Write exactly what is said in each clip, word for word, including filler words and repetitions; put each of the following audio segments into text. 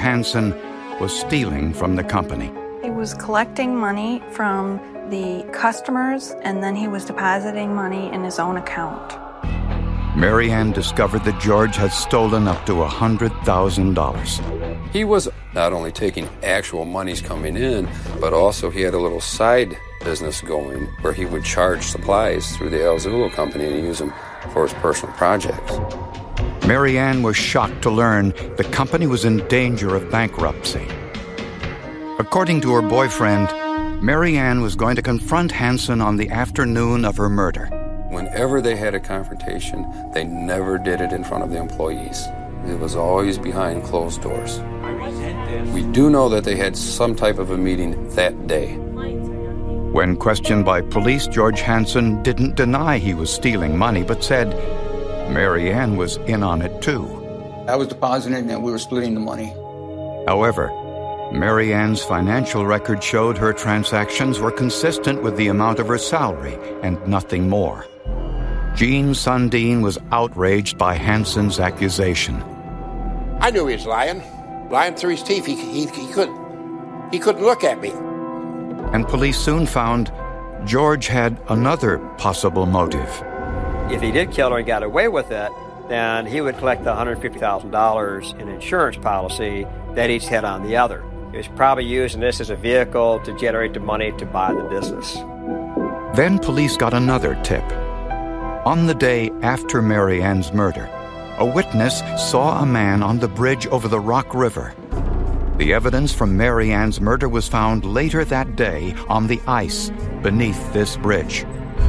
Hansen was stealing from the company. He was collecting money from the customers, and then he was depositing money in his own account. Mary Ann discovered that George had stolen up to one hundred thousand dollars. He was not only taking actual monies coming in, but also he had a little side business going where he would charge supplies through the El Zulo company and use them for his personal projects. Mary Ann was shocked to learn the company was in danger of bankruptcy. According to her boyfriend, Mary Ann was going to confront Hansen on the afternoon of her murder. Whenever they had a confrontation, they never did it in front of the employees. It was always behind closed doors. We do know that they had some type of a meeting that day. When questioned by police, George Hansen didn't deny he was stealing money, but said Mary Ann was in on it too. I was depositing and we were splitting the money. However, Mary Ann's financial record showed her transactions were consistent with the amount of her salary and nothing more. Gene Sundin was outraged by Hansen's accusation. I knew he was lying. Lying through his teeth. He, he, he, couldn't, he couldn't look at me. And police soon found George had another possible motive. If he did kill her and got away with it, then he would collect the one hundred fifty thousand dollars in insurance policy that each had on the other. He was probably using this as a vehicle to generate the money to buy the business. Then police got another tip. On the day after Mary Ann's murder, a witness saw a man on the bridge over the Rock River. The evidence from Mary Ann's murder was found later that day on the ice beneath this bridge.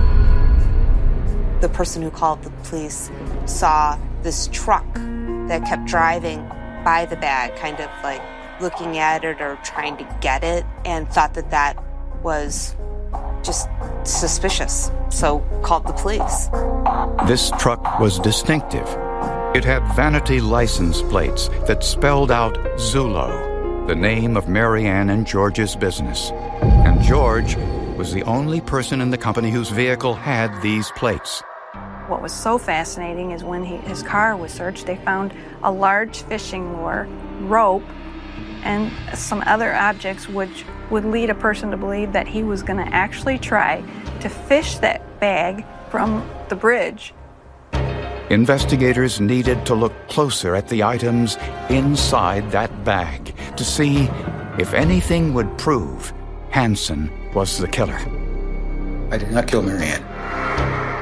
The person who called the police saw this truck that kept driving by the bag, kind of like looking at it or trying to get it, and thought that that was just suspicious, so called the police. This truck was distinctive. It had vanity license plates that spelled out Zulo, the name of Mary Ann and George's business. And George was the only person in the company whose vehicle had these plates. What was so fascinating is when he, his car was searched, they found a large fishing lure, rope, and some other objects which would lead a person to believe that he was going to actually try to fish that bag from the bridge. Investigators needed to look closer at the items inside that bag to see if anything would prove Hansen was the killer. I did not kill Mary Ann.